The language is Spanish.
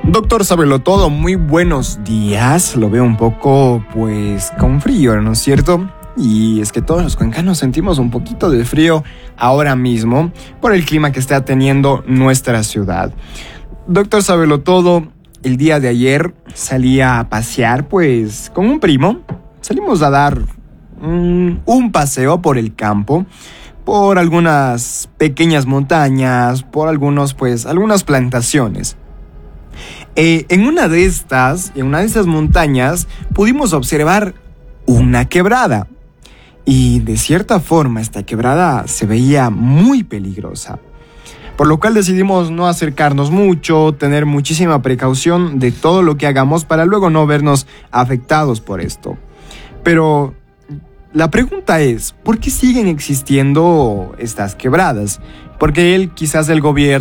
Doctor Sábelo Todo, muy buenos días. Lo veo un poco, pues, con frío, ¿no es cierto? Y es que todos los cuencanos sentimos un poquito de frío ahora mismo por el clima que está teniendo nuestra ciudad. Doctor Sábelo Todo, el día de ayer salí a pasear, pues, con un primo. Salimos a dar un paseo por el campo, por algunas pequeñas montañas, por algunas plantaciones. En una de estas montañas pudimos observar una quebrada. Y de cierta forma esta quebrada se veía muy peligrosa. Por lo cual decidimos no acercarnos mucho, tener muchísima precaución de todo lo que hagamos para luego no vernos afectados por esto. Pero la pregunta es, ¿por qué siguen existiendo estas quebradas? Porque quizás el gobierno